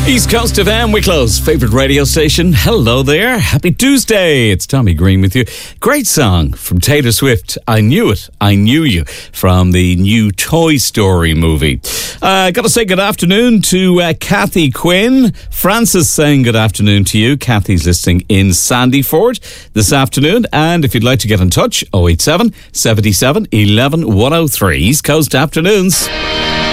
East Coast FM, Wicklow's favourite radio station. Hello there. Happy Tuesday. It's Tommy Green with you. Great song from Taylor Swift. I Knew It, I Knew You, from the new Toy Story movie. Got to say good afternoon to Kathy Quinn. Francis saying good afternoon to you. Kathy's listening in Sandyford this afternoon. And if you'd like to get in touch, 087 77 11 103. East Coast Afternoons.